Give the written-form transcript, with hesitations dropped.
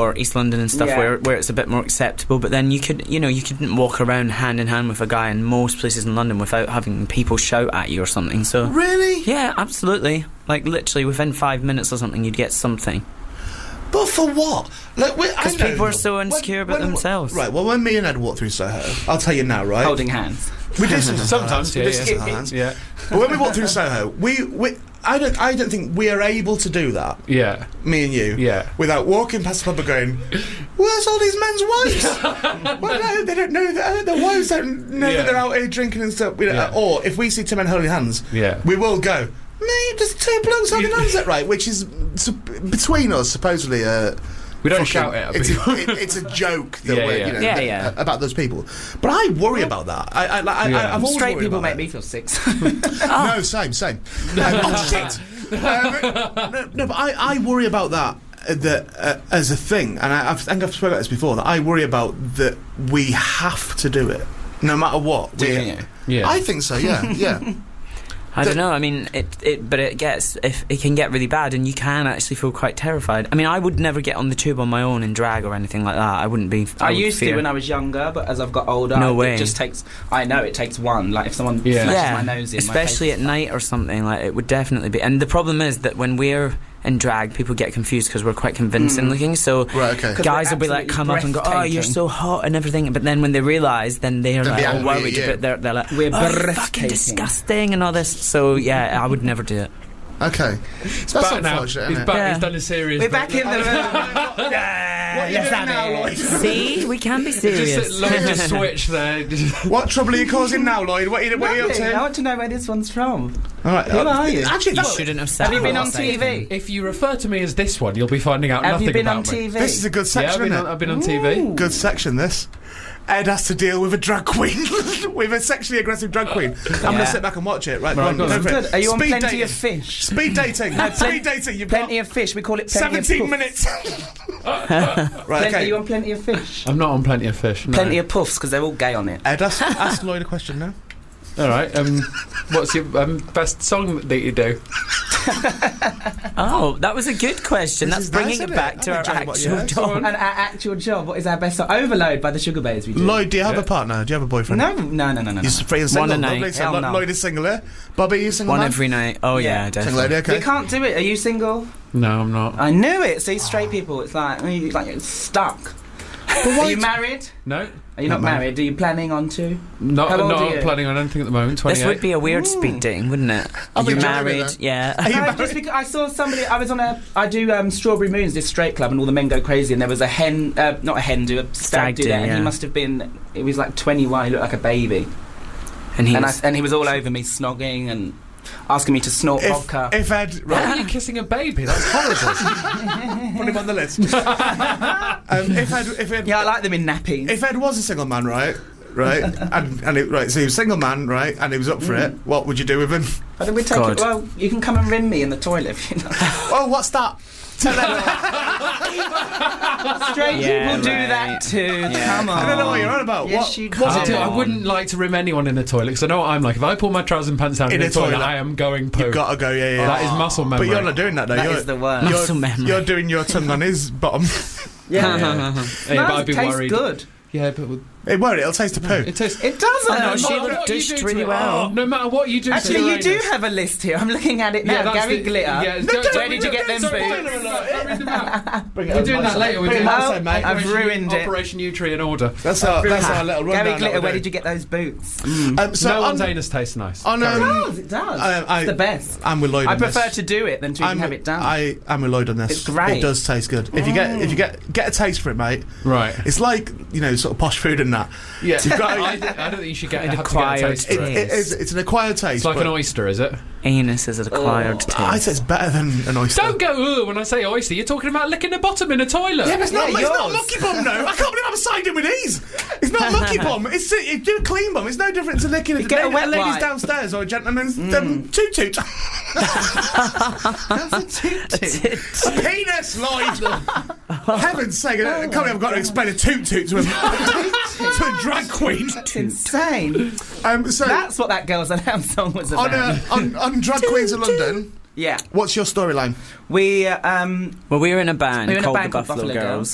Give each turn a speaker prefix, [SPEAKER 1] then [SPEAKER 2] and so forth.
[SPEAKER 1] or East London and stuff where it's a bit more acceptable. But then you couldn't walk around hand in hand with a guy in most places in London without having people shout at you or something. So
[SPEAKER 2] really,
[SPEAKER 1] yeah, absolutely. Like literally within 5 minutes or something, you'd get something.
[SPEAKER 2] But for what?
[SPEAKER 1] Because people are so insecure about themselves.
[SPEAKER 2] Right, well, when me and Ed walk through Soho, I'll tell you now, right?
[SPEAKER 3] Holding hands.
[SPEAKER 2] We do
[SPEAKER 4] sometimes,
[SPEAKER 2] yeah. But when we walk through Soho, I don't think we are able to do that.
[SPEAKER 4] Yeah.
[SPEAKER 2] Me and you.
[SPEAKER 4] Yeah.
[SPEAKER 2] Without walking past the pub and going, where's all these men's wives? Well, no, they don't know that. Their wives don't know that they're out here drinking and stuff. Or if we see two men holding hands, we will go, mate, there's two blokes holding hands, that right? Which is between us, supposedly.
[SPEAKER 4] We don't shout it.
[SPEAKER 2] It's a joke that about those people. But I worry about that. I've always
[SPEAKER 3] straight
[SPEAKER 2] worried
[SPEAKER 3] people
[SPEAKER 2] about
[SPEAKER 3] make
[SPEAKER 2] it.
[SPEAKER 3] me feel sick.
[SPEAKER 2] No, same. Oh shit. No, but I worry about that. As a thing, and I think I've spoken about this before. That I worry about that we have to do it, no matter what.
[SPEAKER 3] Do you?
[SPEAKER 4] Yeah.
[SPEAKER 2] I think so. Yeah.
[SPEAKER 1] I don't know. I mean, but it can get really bad, and you can actually feel quite terrified. I mean, I would never get on the tube on my own in drag or anything like that. I wouldn't be.
[SPEAKER 3] I used to when I was younger, but as I've got older, it just takes. I know it takes one. Like if someone flashes my nose in,
[SPEAKER 1] especially
[SPEAKER 3] my
[SPEAKER 1] at night or something, like it would definitely be. And the problem is that when we're in drag, people get confused because we're quite convincing looking. So guys will be like, come up and go, "Oh, you're so hot" and everything. But then when they realise, then they're like, "Oh, worried." But they're like,
[SPEAKER 3] "We're
[SPEAKER 1] fucking disgusting" and all this. So yeah, I would never do it.
[SPEAKER 2] Okay, so that's unfortunate.
[SPEAKER 4] He's back. He's done a series.
[SPEAKER 3] We're back in the room.
[SPEAKER 2] What are you doing now, Lloyd?
[SPEAKER 1] See, we can be serious.
[SPEAKER 4] Lloyd just switched there.
[SPEAKER 2] What trouble are you causing now, Lloyd? What are you up to?
[SPEAKER 3] I want to know where this one's from.
[SPEAKER 2] All right,
[SPEAKER 3] who are you?
[SPEAKER 2] Actually,
[SPEAKER 1] you shouldn't have said.
[SPEAKER 3] Have you been on TV?
[SPEAKER 4] If you refer to me as this one, you'll be finding out
[SPEAKER 3] Have
[SPEAKER 4] nothing
[SPEAKER 3] you been
[SPEAKER 4] about
[SPEAKER 3] on TV?
[SPEAKER 2] This is a good section, isn't it?
[SPEAKER 4] I've been on TV.
[SPEAKER 2] Good section, this. Ed has to deal with a drag queen, with a sexually aggressive drag queen. I'm going to sit back and watch it. Right, go on.
[SPEAKER 3] Good. Are you on
[SPEAKER 2] Speed
[SPEAKER 3] Plenty
[SPEAKER 2] dating.
[SPEAKER 3] of Fish?
[SPEAKER 2] Speed dating. Speed dating. You've
[SPEAKER 3] Plenty
[SPEAKER 2] got
[SPEAKER 3] of Fish. We call it Plenty
[SPEAKER 2] 17
[SPEAKER 3] of
[SPEAKER 2] minutes. Right, okay.
[SPEAKER 3] Are you on Plenty of Fish?
[SPEAKER 4] I'm not on Plenty of Fish. No.
[SPEAKER 3] Plenty of Puffs, because they're all gay on it.
[SPEAKER 2] Ed, ask Lloyd a question now.
[SPEAKER 4] All right. What's your best song that you do?
[SPEAKER 1] Oh, that was a good question. That's bringing it back to our actual job.
[SPEAKER 3] And our actual job, what is our best song? Overload by the Sugar Babes. We do.
[SPEAKER 2] Lloyd, do you have a partner? Do you have a boyfriend?
[SPEAKER 3] No.
[SPEAKER 2] You're free and single.
[SPEAKER 1] One a night.
[SPEAKER 2] Lovely. So Lloyd is single, yeah? Bobby, are you single?
[SPEAKER 1] One
[SPEAKER 2] man?
[SPEAKER 1] every night. Oh yeah, definitely.
[SPEAKER 2] Single lady, okay.
[SPEAKER 3] You can't do it. Are you single?
[SPEAKER 4] No, I'm not.
[SPEAKER 3] I knew it. See, straight people, it's like you're stuck. Are you married?
[SPEAKER 4] No.
[SPEAKER 3] Are you not married? Are you planning on to?
[SPEAKER 4] Not planning on anything at the moment. 28.
[SPEAKER 1] This would be a weird speed dating, wouldn't it? Are you married? Yeah.
[SPEAKER 3] Just because I saw somebody. I do Strawberry Moons, this straight club, and all the men go crazy. And there was a hen, not a hen, do a stag do that. And he must have been. He was like 21. He looked like a baby. And he was all over me, snogging and asking me to snort vodka.
[SPEAKER 2] If Ed,
[SPEAKER 4] why are you kissing a baby? That's horrible.
[SPEAKER 2] Put him on the list. If Ed,
[SPEAKER 3] I like them in nappies.
[SPEAKER 2] If Ed was a single man, right, so he was a single man, right, and he was up for it. What would you do with him?
[SPEAKER 3] I think we'd take it. Well, you can come and rim me in the toilet if you know.
[SPEAKER 2] Oh, what's that?
[SPEAKER 3] Straight people do that too.
[SPEAKER 1] Yeah.
[SPEAKER 3] Come on.
[SPEAKER 2] I don't know what you're on about.
[SPEAKER 3] Yes,
[SPEAKER 4] I wouldn't like to rim anyone in the toilet because I know what I'm like. If I pull my trousers and pants down in the toilet, I am going poo.
[SPEAKER 2] You've got to go, yeah.
[SPEAKER 4] That is muscle memory.
[SPEAKER 2] But you're not doing that, though.
[SPEAKER 3] That is the worst.
[SPEAKER 1] Muscle memory.
[SPEAKER 2] You're doing your tongue on his bottom.
[SPEAKER 3] Yeah.
[SPEAKER 4] But I'd be
[SPEAKER 3] tastes
[SPEAKER 4] worried.
[SPEAKER 3] Good.
[SPEAKER 4] Yeah, but
[SPEAKER 2] it won't. It'll taste of poo.
[SPEAKER 3] It doesn't.
[SPEAKER 1] Oh, no, she would have dished really well.
[SPEAKER 4] No matter what you do.
[SPEAKER 3] Actually, you do have a list here. I'm looking at it now. Gary Glitter. Where did you get them boots?
[SPEAKER 4] We're doing that later.
[SPEAKER 3] I've ruined it.
[SPEAKER 4] Operation Nutri in order.
[SPEAKER 2] That's our little rundown.
[SPEAKER 3] Gary Glitter. Where did you get those boots?
[SPEAKER 4] No one's anus tastes nice.
[SPEAKER 3] It does. It's the best.
[SPEAKER 2] I'm with Lloyd.
[SPEAKER 3] I prefer to do it than to even have it done.
[SPEAKER 2] I'm with Lloyd on this.
[SPEAKER 3] It's great.
[SPEAKER 2] It does taste good. If you get a taste for it, mate.
[SPEAKER 4] Right.
[SPEAKER 2] It's like sort of posh food and that.
[SPEAKER 4] Yeah. I don't think you should get an acquired taste.
[SPEAKER 2] It's an acquired taste.
[SPEAKER 4] It's like an oyster, is it?
[SPEAKER 1] Anus is an acquired taste.
[SPEAKER 2] I'd say it's better than an oyster.
[SPEAKER 4] Don't go ooh when I say oyster. You're talking about licking the bottom in a toilet.
[SPEAKER 2] Yeah, but it's not mucky bum, no. I can't believe I'm siding with these. It's not mucky bum. It's do a clean bum. It's no different to licking a ladies downstairs or a gentleman's toot toot.
[SPEAKER 3] That's a toot toot.
[SPEAKER 2] A penis, Lloyd. Heaven's sake! I can't believe I've got to explain a toot toot to a drag queen.
[SPEAKER 3] That's insane.
[SPEAKER 2] So
[SPEAKER 3] that's what that Girls Aloud song was about.
[SPEAKER 2] On Drag Queens of London.
[SPEAKER 3] Yeah.
[SPEAKER 2] What's your storyline?
[SPEAKER 1] Well, we were in a band called the Buffalo Girls.